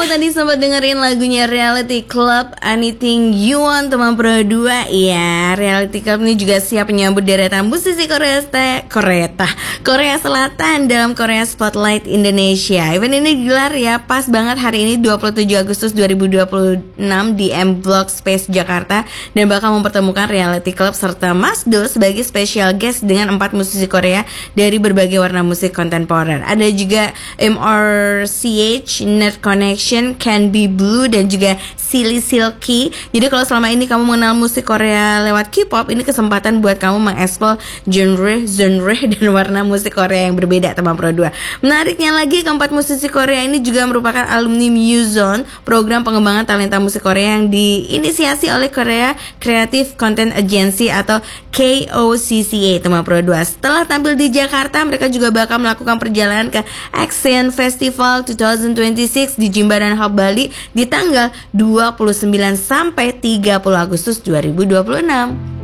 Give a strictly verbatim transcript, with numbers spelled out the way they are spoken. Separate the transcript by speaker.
Speaker 1: tadi sempat dengerin lagunya Reality Club, Anything You Want teman Pro dua. Ya, Reality Club ini juga siap menyambut deretan musisi Korea Korea Korea Selatan dalam Korea Spotlight Indonesia. Event ini digelar ya pas banget hari ini dua puluh tujuh Agustus dua ribu dua puluh enam di M Block Space Jakarta, dan bakal mempertemukan Reality Club serta Mas Do sebagai special guest dengan empat musisi Korea dari berbagai warna musik kontemporer. Ada juga M R C H, Net Connection, Can Be Blue, dan juga Silly Silky. Jadi kalau selama ini kamu mengenal musik Korea lewat K-pop, ini kesempatan buat kamu mengeksplor genre, genre dan warna musik Korea yang berbeda teman Pro dua. Menariknya lagi, keempat musisi Korea ini juga merupakan alumni MUZONE, program pengembangan talenta musik Korea yang diinisiasi oleh Korea Creative Content Agency atau K O C C A teman Pro dua. Setelah tampil di Jakarta, mereka juga bakal melakukan perjalanan ke Axian Festival dua ribu dua puluh enam di Jimbaran Hub Bali di tanggal dua puluh sembilan sampai tiga puluh Agustus dua ribu dua puluh enam.